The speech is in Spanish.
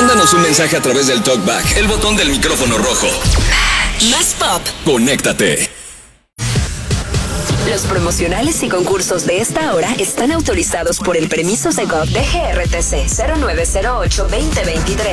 Mándanos un mensaje a través del TalkBack, el botón del micrófono rojo. Más pop. Conéctate. Los promocionales y concursos de esta hora están autorizados por el permiso Segov de GRTC 0908-2023.